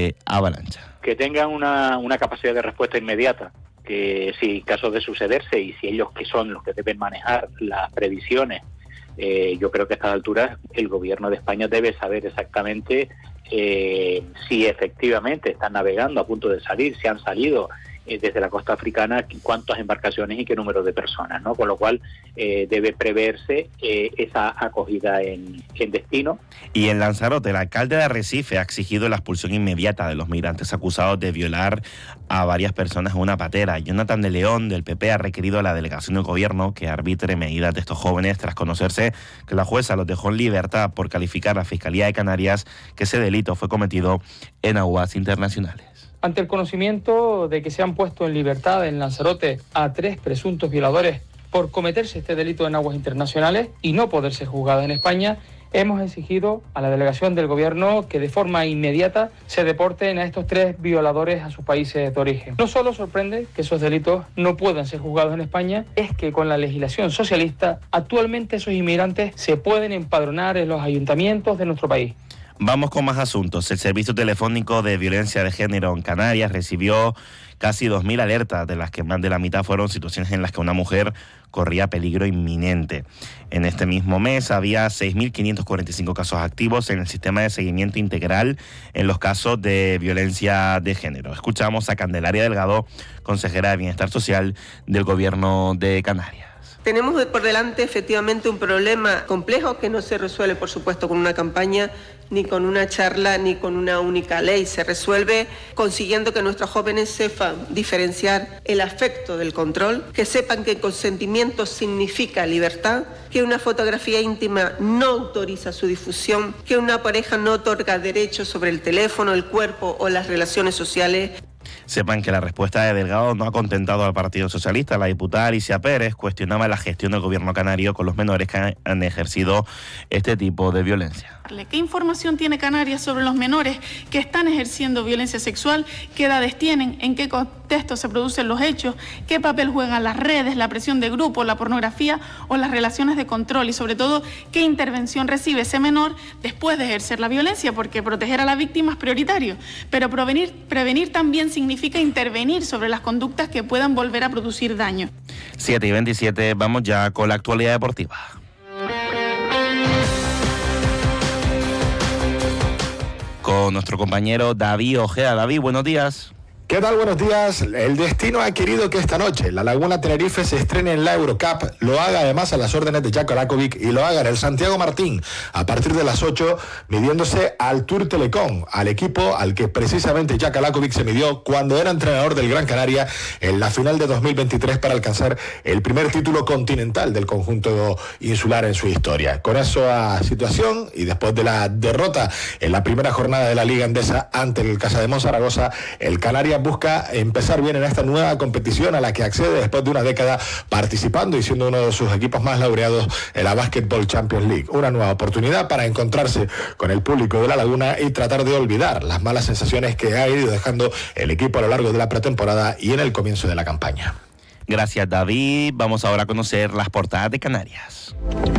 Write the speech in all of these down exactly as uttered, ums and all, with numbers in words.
de avalancha. Que tengan una, una capacidad de respuesta inmediata, que si en caso de sucederse y si ellos que son los que deben manejar las previsiones, eh, yo creo que a esta altura el gobierno de España debe saber exactamente eh, si efectivamente están navegando a punto de salir, si han salido eh, desde la costa africana, cuántas embarcaciones y qué número de personas, ¿no? Con lo cual eh, debe preverse eh, esa acogida en, en destino. Y en Lanzarote, el alcalde de Arrecife ha exigido la expulsión inmediata de los migrantes acusados de violar a varias personas en una patera. Jonathan de León, del P P, ha requerido a la delegación del gobierno que arbitre medidas de estos jóvenes tras conocerse que la jueza los dejó en libertad por calificar a la Fiscalía de Canarias que ese delito fue cometido en aguas internacionales. Ante el conocimiento de que se han puesto en libertad en Lanzarote a tres presuntos violadores por cometerse este delito en aguas internacionales y no poder ser juzgados en España, hemos exigido a la delegación del gobierno que de forma inmediata se deporten a estos tres violadores a sus países de origen. No solo sorprende que esos delitos no puedan ser juzgados en España, es que con la legislación socialista actualmente esos inmigrantes se pueden empadronar en los ayuntamientos de nuestro país. Vamos con más asuntos. El Servicio Telefónico de Violencia de Género en Canarias recibió casi dos mil alertas, de las que más de la mitad fueron situaciones en las que una mujer corría peligro inminente. En este mismo mes había seis mil quinientos cuarenta y cinco casos activos en el sistema de seguimiento integral en los casos de violencia de género. Escuchamos a Candelaria Delgado, consejera de Bienestar Social del Gobierno de Canarias. Tenemos por delante efectivamente un problema complejo que no se resuelve, por supuesto, con una campaña, ni con una charla, ni con una única ley. Se resuelve consiguiendo que nuestros jóvenes sepan diferenciar el afecto del control, que sepan que consentimiento significa libertad, que una fotografía íntima no autoriza su difusión, que una pareja no otorga derechos sobre el teléfono, el cuerpo o las relaciones sociales. Sepan que la respuesta de Delgado no ha contentado al Partido Socialista. La diputada Alicia Pérez cuestionaba la gestión del gobierno canario con los menores que han ejercido este tipo de violencia. ¿Qué información tiene Canarias sobre los menores que están ejerciendo violencia sexual? ¿Qué edades tienen? ¿En qué contexto se producen los hechos? ¿Qué papel juegan las redes, la presión de grupo, la pornografía o las relaciones de control? Y sobre todo, ¿qué intervención recibe ese menor después de ejercer la violencia? Porque proteger a la víctima es prioritario, pero prevenir, prevenir también significa intervenir sobre las conductas que puedan volver a producir daño. siete y veintisiete, vamos ya con la actualidad deportiva. Con nuestro compañero David Ojeda. David, buenos días. ¿Qué tal? Buenos días. El destino ha querido que esta noche la Laguna Tenerife se estrene en la Eurocup, lo haga además a las órdenes de Jacko Lakovic y lo haga en el Santiago Martín a partir de las ocho, midiéndose al Tour Telecom, al equipo al que precisamente Jacko Lakovic se midió cuando era entrenador del Gran Canaria en la final de dos mil veintitrés para alcanzar el primer título continental del conjunto insular en su historia. Con esa situación y después de la derrota en la primera jornada de la Liga Endesa ante el Casademón Zaragoza, el Canarias busca empezar bien en esta nueva competición a la que accede después de una década participando y siendo uno de sus equipos más laureados en la Basketball Champions League. Una nueva oportunidad para encontrarse con el público de La Laguna y tratar de olvidar las malas sensaciones que ha ido dejando el equipo a lo largo de la pretemporada y en el comienzo de la campaña. Gracias, David. Vamos ahora a conocer las portadas de Canarias.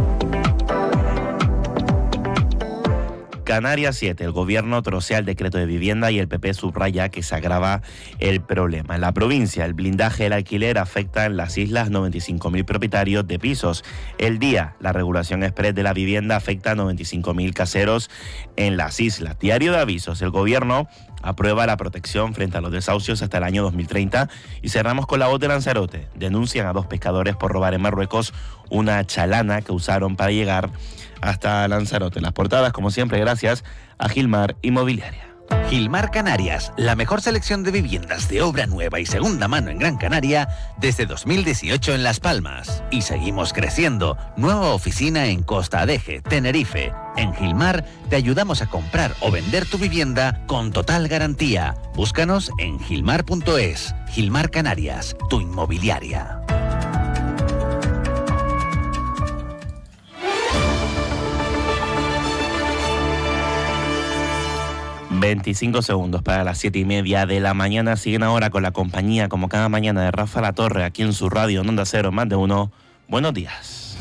Canarias siete, el gobierno trocea el decreto de vivienda y el P P subraya que se agrava el problema. En la provincia, el blindaje del alquiler afecta en las islas noventa y cinco mil propietarios de pisos. El Día, la regulación express de la vivienda afecta a noventa y cinco mil caseros en las islas. Diario de Avisos, el gobierno aprueba la protección frente a los desahucios hasta el año dos mil treinta. Y cerramos con La Voz de Lanzarote. Denuncian a dos pescadores por robar en Marruecos una chalana que usaron para llegar hasta Lanzarote. Las portadas, como siempre, gracias a Gilmar Inmobiliaria. Gilmar Canarias, la mejor selección de viviendas de obra nueva y segunda mano en Gran Canaria desde dos mil dieciocho en Las Palmas. Y seguimos creciendo. Nueva oficina en Costa Adeje, Tenerife. En Gilmar te ayudamos a comprar o vender tu vivienda con total garantía. Búscanos en gilmar punto es. Gilmar Canarias, tu inmobiliaria. veinticinco segundos para las siete y media de la mañana. Siguen ahora con la compañía, como cada mañana, de Rafa La Torre, aquí en su radio en Onda Cero, más de uno. Buenos días.